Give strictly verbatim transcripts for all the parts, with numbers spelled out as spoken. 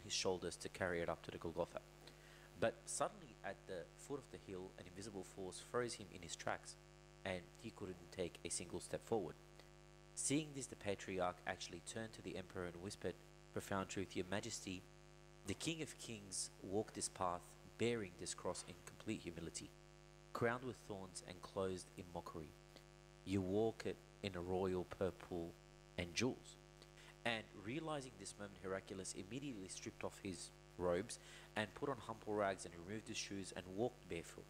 his shoulders to carry it up to the Golgotha. But suddenly, at the foot of the hill, an invisible force froze him in his tracks, and he couldn't take a single step forward. Seeing this, the patriarch actually turned to the emperor and whispered, "Profound truth, your majesty, the King of Kings walked this path bearing this cross in complete humility, crowned with thorns and clothed in mockery. You walk it in a royal purple and jewels." And realizing this moment, Hercules immediately stripped off his robes and put on humble rags and removed his shoes and walked barefoot.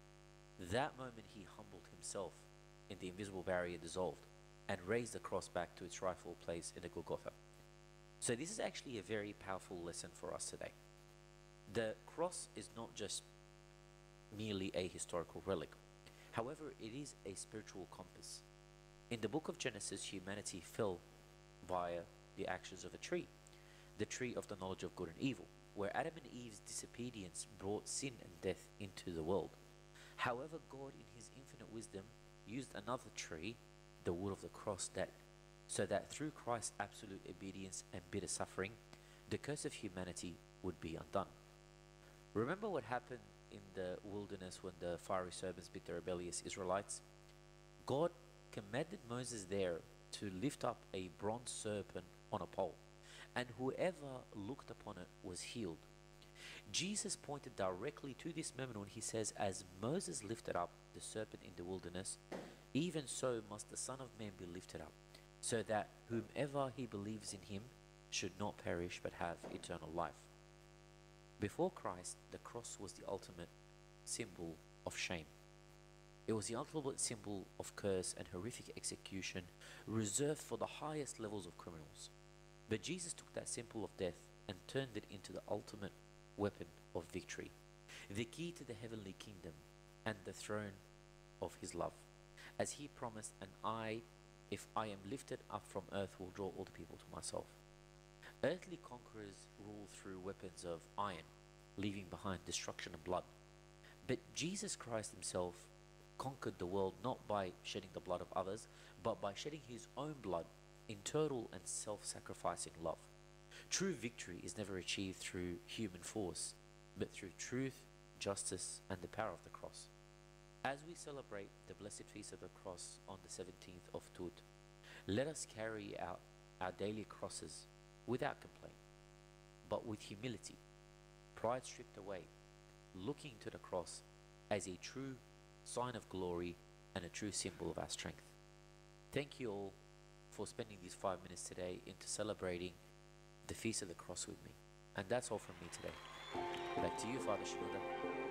That moment he humbled himself, and the invisible barrier dissolved and raised the cross back to its rightful place in the Golgotha. So this is actually a very powerful lesson for us today. The cross is not just merely a historical relic. However, it is a spiritual compass. In the book of Genesis, humanity fell via the actions of a tree, the tree of the knowledge of good and evil, where Adam and Eve's disobedience brought sin and death into the world. However, God in his infinite wisdom used another tree, the wood of the cross, that so that through Christ's absolute obedience and bitter suffering, the curse of humanity would be undone. Remember what happened in the wilderness when the fiery serpents bit the rebellious Israelites? God commanded Moses there to lift up a bronze serpent on a pole, and whoever looked upon it was healed. Jesus pointed directly to this moment when he says, "As Moses lifted up the serpent in the wilderness, even so must the Son of Man be lifted up, so that whomever he believes in him should not perish but have eternal life." Before Christ, the cross was the ultimate symbol of shame. It was the ultimate symbol of curse and horrific execution reserved for the highest levels of criminals. But Jesus took that symbol of death and turned it into the ultimate weapon of victory, the key to the heavenly kingdom and the throne of his love. As he promised, "And I, if I am lifted up from earth, will draw all the people to myself." Earthly conquerors rule through weapons of iron, leaving behind destruction and blood. But Jesus Christ himself conquered the world not by shedding the blood of others, but by shedding his own blood in total and self-sacrificing love. True victory is never achieved through human force, but through truth, justice, and the power of the cross. As we celebrate the blessed feast of the cross on the seventeenth of Tut, let us carry out our daily crosses without complaint, but with humility, pride stripped away, looking to the cross as a true sign of glory and a true symbol of our strength. Thank you all for spending these five minutes today into celebrating the Feast of the Cross with me. And that's all from me today. Back to you, Father Shinoda.